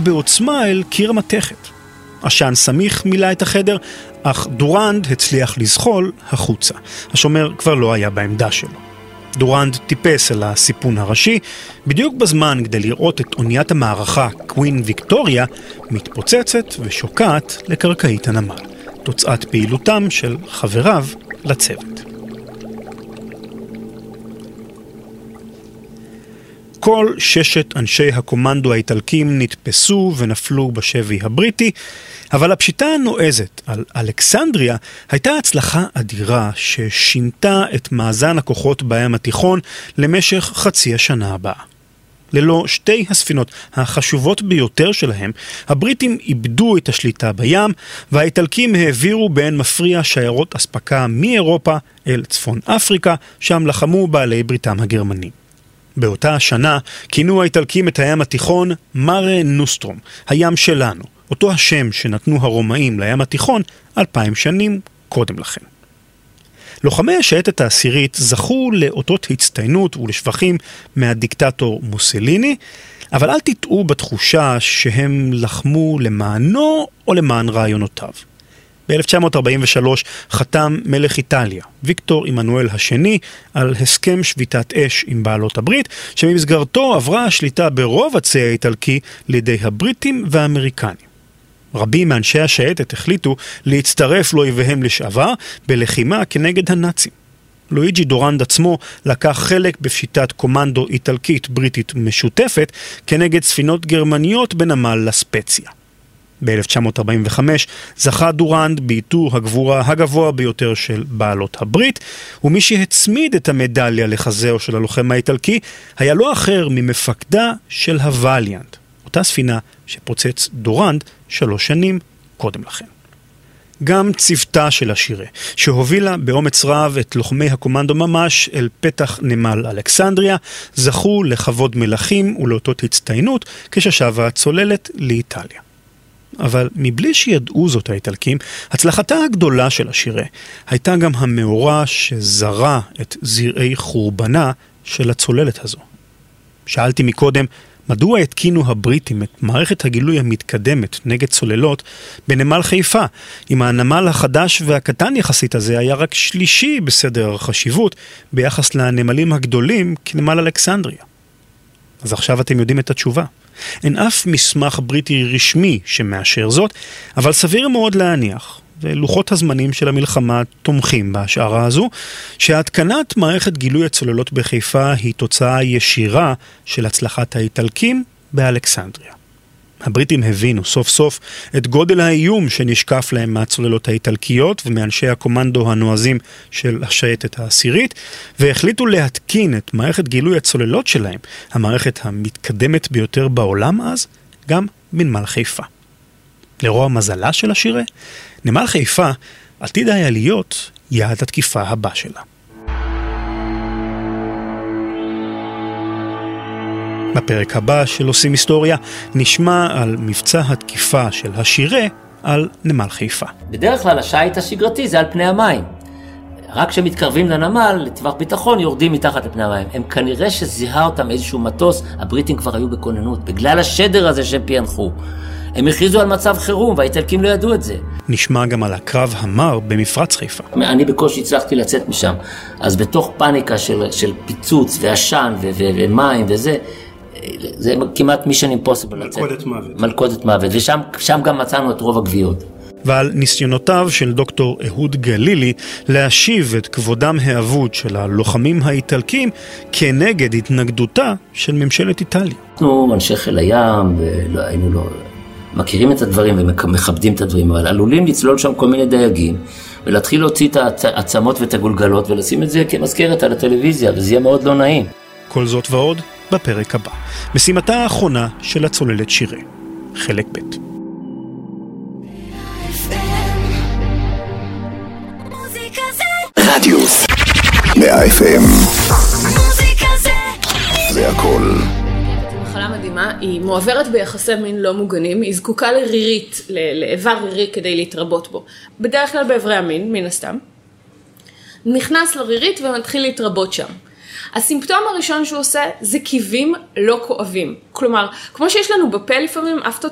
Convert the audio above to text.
בעוצמה אל קיר המתכת. עשן סמיך מילא את החדר, אך דורנד הצליח לזחול החוצה. השומר כבר לא היה בעמדה שלו. דורנד טיפס אל הסיפון הראשי, בדיוק בזמן כדי לראות את אוניית המערכה, קווין ויקטוריה, מתפוצצת ושוקעת לקרקעית הנמל. תוצאת פעילותם של חבריו לצוות. כל 6 אנשי הקומנדו האיטלקים נתפסו ונפלו בשבי הבריטי, אבל הפשיטה הנועזת על אלכסנדריה הייתה הצלחה אדירה ששינתה את מאזן הכוחות בים התיכון למשך חצי השנה הבאה. ללא 2 הספינות החשובות ביותר שלהם, הבריטים איבדו את השליטה בים, והאיטלקים העבירו באין מפריע שיירות אספקה מאירופה אל צפון אפריקה, שם לחמו בעלי בריתם הגרמנים. באותה השנה כינו האיטלקים את הים התיכון מרה נוסטרום, הים שלנו, אותו השם שנתנו הרומאים לים התיכון 2000 שנים קודם לכן. לוחמי השייטת העשירית זכו לאותות הצטיינות ולשבחים מהדיקטטור מוסליני, אבל אל תטעו בתחושה שהם לחמו למענו או למען רעיונותיו. ב-1943 חתם מלך איטליה, ויקטור עמנואל השני, על הסכם שביתת אש עם בעלות הברית, שבמסגרתו עברה השליטה ברוב הצי האיטלקי לידי הבריטים והאמריקנים. רבים מאנשי השייטת החליטו להצטרף לאויביהם לשעבר בלחימה כנגד הנאצים. לואיג'י דורנד עצמו לקח חלק בפשיטת קומנדו איטלקית בריטית משותפת כנגד ספינות גרמניות בנמל לספציה. ב-1945 זכה דורנד בעיטור הגבורה הגבוה ביותר של בעלות הברית, ומי שהצמיד את המדליה לחזהו של הלוחם האיטלקי היה לא אחר ממפקדה של הווליאנט, אותה ספינה שפוצץ דורנד 3 שנים קודם לכן. גם צוותה של השירה, שהובילה באומץ רב את לוחמי הקומנדו ממש אל פתח נמל אלכסנדריה, זכו לכבוד מלכים ולאותות הצטיינות כששבה הצוללת לאיטליה. אבל מבלי שידעו זאת האיטלקים, הצלחתה הגדולה של השירה הייתה גם המאורע שזרה את זרעי חורבנה של הצוללת הזו. שאלתי מקודם, מדוע התקינו הבריטים את מערכת הגילוי המתקדמת נגד צוללות בנמל חיפה, אם הנמל החדש והקטן יחסית הזה היה רק שלישי בסדר החשיבות ביחס לנמלים הגדולים כנמל אלכסנדריה? אז עכשיו אתם יודעים את התשובה. אין אף מסמך בריטי רשמי שמאשר זאת, אבל סביר מאוד להניח, ולוחות הזמנים של המלחמה תומכים בהשערה הזו, שהתקנת מערכת גילוי הצוללות בחיפה היא תוצאה ישירה של הצלחת האיטלקים באלכסנדריה. הבריטים הבינו סוף סוף את גודל האיום שנשקף להם מהצוללות האיטלקיות ומאנשי הקומנדו הנועזים של השייטת העשירית, והחליטו להתקין את מערכת גילוי הצוללות שלהם, המערכת המתקדמת ביותר בעולם אז, גם בנמל חיפה. לרוע מזלה של השירה, נמל חיפה עתיד היה להיות יעד התקיפה הבא שלה. בפרק הבא של עושים היסטוריה נשמע על מבצע התקיפה של השירה על נמל חיפה. בדרך כלל השייט השגרתי זה על פני המים. רק כשמתקרבים לנמל, לטווח ביטחון, יורדים מתחת לפני המים. הם כנראה שזיהה אותם איזשהו מטוס, הבריטים כבר היו בכוננות, בגלל השדר הזה שהם פיענחו. הם הכריזו על מצב חירום, והאיטלקים לא ידעו את זה. נשמע גם על הקרב המר במפרץ חיפה. אני בקושי הצלחתי לצאת משם. אז בתוך פאניקה של פיצוץ ועשן ומים וזה, זה כמעט מישן אימפוסיבל לצאת. מלכודת מוות. מלכודת מוות, ושם גם מצאנו את רוב הגוויות. ועל ניסיונותיו של דוקטור אהוד גלילי להשיב את כבודם האבוד של הלוחמים האיטלקים כנגד התנגדותה של ממשלת איטליה. אנחנו אנשי חיל הים, והיינו לא מכירים את הדברים ומכבדים את הדברים, אבל עלולים לצלול שם כל מיני דייגים, ולהתחיל להוציא את העצמות ואת הגולגלות, ולשים את זה כמזכרת על הטלוויזיה, וזה יהיה מאוד לא נעים. כל זאת ועוד בפרק הבא. משימתה האחרונה של הצוללת שירה. חלק ב'. רדיוס 100 FM. זה הכל. מחלה מדהימה, היא מועברת ביחסי מין לא מוגנים, היא זקוקה לרירית, לאיבר רירי כדי להתרבות בו. בדרך כלל באיברי המין, מן הסתם. נכנס לרירית ומתחיל להתרבות שם. הסימפטום הראשון שהוא עושה זה קיבים לא כואבים. כלומר, כמו שיש לנו בפה לפעמים,